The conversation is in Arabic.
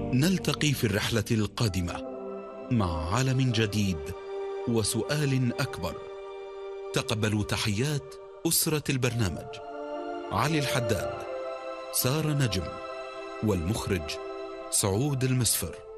نلتقي في الرحلة القادمة مع عالم جديد وسؤال أكبر. تقبلوا تحيات أسرة البرنامج: علي الحداد، سارة نجم، والمخرج سعود المسفر.